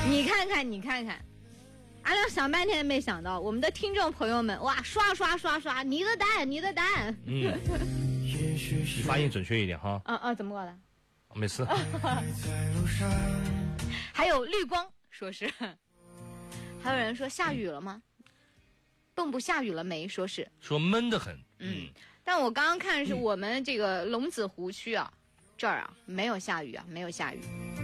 你看看，你看看，阿亮想半天没想到，我们的听众朋友们，哇，刷刷刷刷，你的蛋，你的蛋。 你发音准确一点哈。 怎么过来？ 没事。 还有绿光说是，还有人说下雨了吗？蚌埠下雨了没？说是说闷得很。 但我刚刚看是我们这个龙子湖区啊，这儿啊没有下雨啊，没有下雨。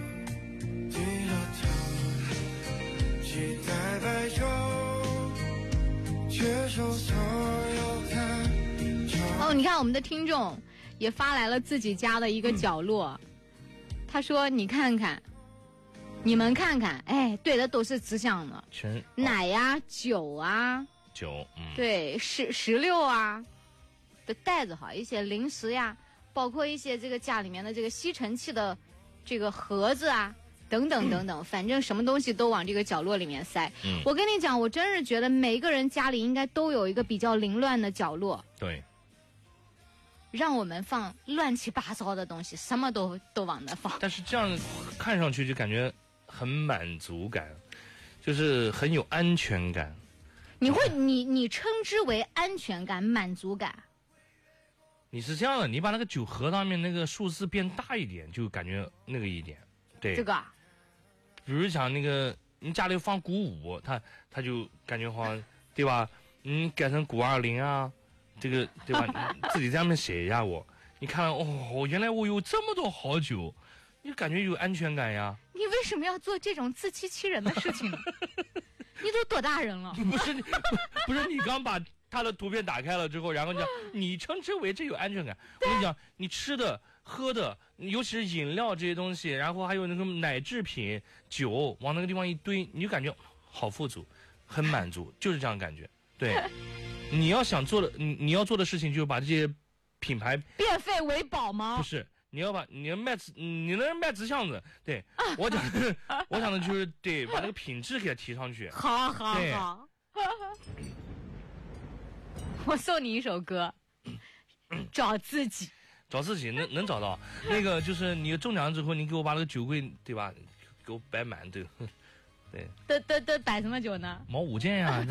哦，你看我们的听众也发来了自己家的一个角落，他说：“你看看，你们看看，哎，对的，都是纸箱的，奶呀、酒啊，对，石榴啊的袋子哈，一些零食呀，包括一些这个家里面的这个吸尘器的这个盒子啊。”等等等等，反正什么东西都往这个角落里面塞。我跟你讲，我真是觉得每一个人家里应该都有一个比较凌乱的角落。 对， 让我们放乱七八糟的东西，什么都往那放。 但是这样看上去就感觉很满足感，就是很有安全感。 你称之为安全感、满足感？ 你是这样的，你把那个酒盒上面那个数字变大一点，就感觉那个一点。对， 这个。 比如讲那个你家里放鼓舞，他就感觉好像，对吧？改成鼓20啊，这个对吧？自己在上面写一下你看哦，原来我有这么多好酒，你感觉有安全感呀。 你为什么要做这种自欺欺人的事情呢？你都多大人了？ 不是你刚把他的图片打开了之后，然后讲你称之为这有安全感。我跟你讲，你吃的喝的，尤其是饮料这些东西，然后还有那个奶制品、酒，往那个地方一堆，你就感觉好富足，很满足，就是这样感觉。对，你要想做的，你要做的事情就是把这些品牌变废为宝吗？ 不是，你能卖纸箱子。对，我想的就是对，把那个品质给它提上去。 好。我送你一首歌，找自己能找到。那个就是你中奖之后，你给我把那个酒柜，对吧？给我摆满，对。 都摆什么酒呢？ 毛五件呀。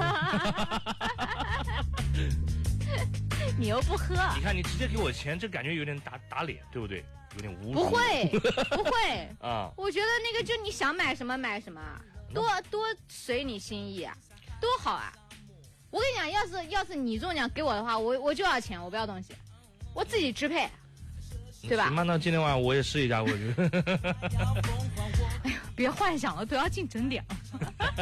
你又不喝。 你看，你直接给我钱，这感觉有点打脸，对不对？有点侮辱。 不会啊！ 我觉得那个就你想买什么买什么，多随你心意啊，多好啊！我跟你讲，要是你中奖给我的话，我就要钱，我不要东西，我自己支配，对吧？ 行吧，那今天晚上我也试一下，我觉得。 哎呀，别幻想了，都要进整点了。